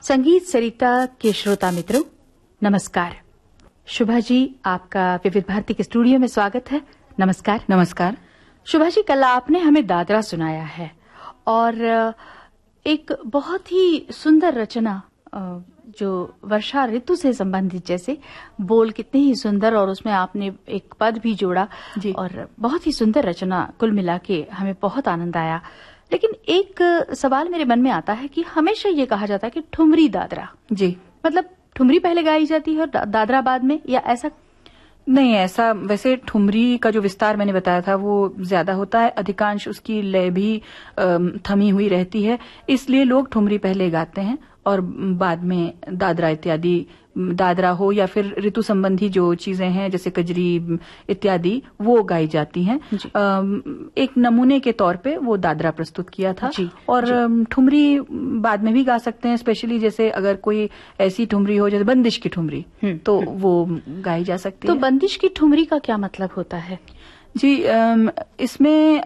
संगीत सरिता के श्रोता मित्रों, नमस्कार। शुभा जी, आपका विविध भारती के स्टूडियो में स्वागत है। नमस्कार। नमस्कार। शुभा जी, कल आपने हमें दादरा सुनाया है और एक बहुत ही सुंदर रचना जो वर्षा ऋतु से संबंधित, जैसे बोल कितने ही सुंदर और उसमें आपने एक पद भी जोड़ा जी। और बहुत ही सुंदर रचना, कुल मिला के हमें बहुत आनंद आया। लेकिन एक सवाल मेरे मन में आता है कि हमेशा ये कहा जाता है कि ठुमरी दादरा, जी, मतलब ठुमरी पहले गाई जाती है और दादरा बाद में, या ऐसा? नहीं, ऐसा वैसे ठुमरी का जो विस्तार मैंने बताया था वो ज्यादा होता है, अधिकांश उसकी लय भी थमी हुई रहती है, इसलिए लोग ठुमरी पहले गाते हैं और बाद में दादरा इत्यादि, दादरा हो या फिर ऋतु संबंधी जो चीजें हैं जैसे कजरी इत्यादि, वो गाई जाती हैं। एक नमूने के तौर पे वो दादरा प्रस्तुत किया था और ठुमरी बाद में भी गा सकते हैं, स्पेशली जैसे अगर कोई ऐसी ठुमरी हो जैसे बंदिश की ठुमरी, तो वो गाई जा सकती है। तो बंदिश की ठुमरी का क्या मतलब होता है? जी, इसमें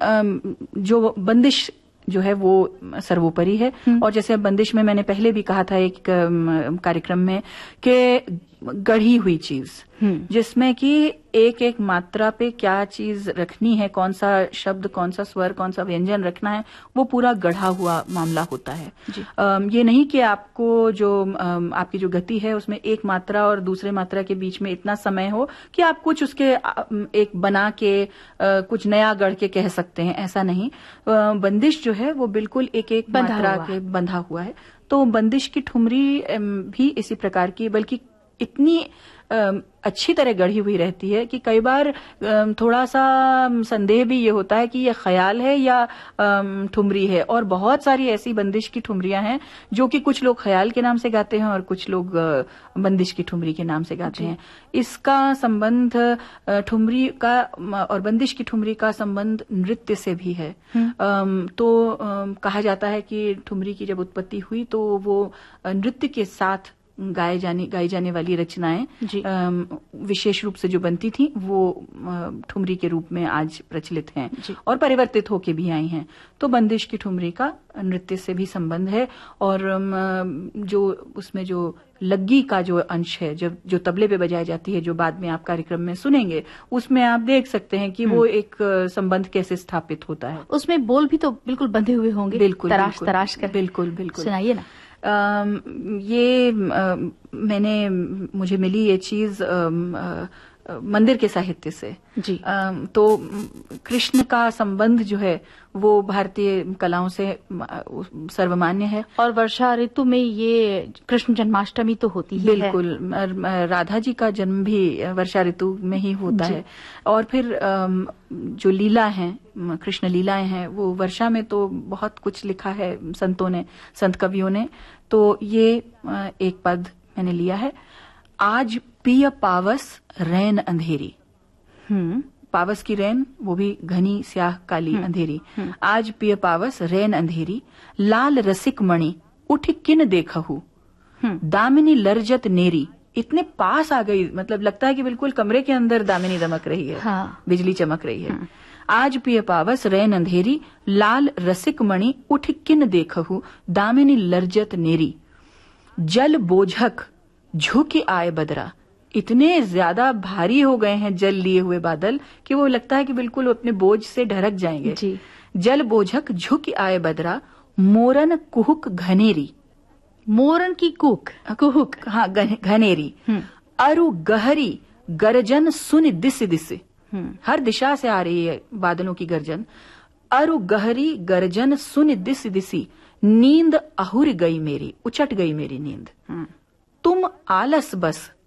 जो बंदिश जो है वो सर्वोपरि है, और जैसे बंदिश में मैंने पहले भी कहा था एक कार्यक्रम में कि गढ़ी हुई चीज, जिसमें कि एक एक मात्रा पे क्या चीज रखनी है, कौन सा शब्द, कौन सा स्वर, कौन सा व्यंजन रखना है, वो पूरा गढ़ा हुआ मामला होता है। ये नहीं कि आपको जो आपकी जो गति है उसमें एक मात्रा और दूसरे मात्रा के बीच में इतना समय हो कि आप कुछ उसके एक बना के कुछ नया गढ़ के कह सकते हैं, ऐसा नहीं। बंदिश जो है वो बिल्कुल एक एक मात्रा के बंधा हुआ है। तो बंदिश की ठुमरी भी इसी प्रकार की, बल्कि इतनी अच्छी तरह गढ़ी हुई रहती है कि कई बार थोड़ा सा संदेह भी ये होता है कि ये ख्याल है या ठुमरी है। और बहुत सारी ऐसी बंदिश की ठुमरियां हैं जो कि कुछ लोग ख्याल के नाम से गाते हैं और कुछ लोग बंदिश की ठुमरी के नाम से गाते हैं। इसका संबंध ठुमरी का और बंदिश की ठुमरी का संबंध नृत्य से भी है। तो कहा जाता है कि ठुमरी की जब उत्पत्ति हुई तो वो नृत्य के साथ गाई जाने वाली रचनाएं विशेष रूप से जो बनती थी वो ठुमरी के रूप में आज प्रचलित हैं और परिवर्तित होके भी आई हैं। तो बंदिश की ठुमरी का नृत्य से भी संबंध है। और जो उसमें जो लग्गी का जो अंश है, जो तबले पे बजाई जाती है, जो बाद में आप कार्यक्रम में सुनेंगे, उसमें आप देख सकते हैं कि वो एक संबंध कैसे स्थापित होता है। उसमें बोल भी तो बिल्कुल बंधे हुए होंगे, बिल्कुल तराश कर। बिल्कुल सुनाइए ना। ये मुझे मिली ये चीज मंदिर के साहित्य से। जी। तो कृष्ण का संबंध जो है वो भारतीय कलाओं से सर्वमान्य है। और वर्षा ऋतु में ये कृष्ण जन्माष्टमी तो होती ही है। बिल्कुल, राधा जी का जन्म भी वर्षा ऋतु में ही होता है। और फिर जो लीला है, कृष्ण लीलाएं हैं, वो वर्षा में तो बहुत कुछ लिखा है संत कवियों ने। तो ये एक पद मैंने लिया है। आज पिय पावस रैन अंधेरी। पावस की रैन, वो भी घनी स्याह काली अंधेरी। आज पिय पावस रैन अंधेरी, लाल रसिक मणि उठ किन देखहु, दामिनी लर्जत नेरी। इतने पास आ गई, मतलब लगता है कि बिल्कुल कमरे के अंदर दामिनी दमक रही है। बिजली चमक रही है। आज पिय पावस रैन अंधेरी, लाल रसिक मणि उठ किन देखहु, दामिनी लर्जत नेरी। जल बोझक झुकी आए बदरा। इतने ज्यादा भारी हो गए हैं जल लिए हुए बादल कि वो लगता है कि बिल्कुल अपने बोझ से ढरक जाएंगे। जल बोझक झुक आए बदरा, मोरन कुहुक घनेरी। मोरन की कुहुक, हाँ, घनेरी। अरु गहरी गर्जन सुन दिस दिस। हर दिशा से आ रही है बादलों की गर्जन। अरु गहरी गर्जन सुन दिस दिसी, नींद अहुर गई मेरी, उचट गई मेरी नींद। तुम आलस बस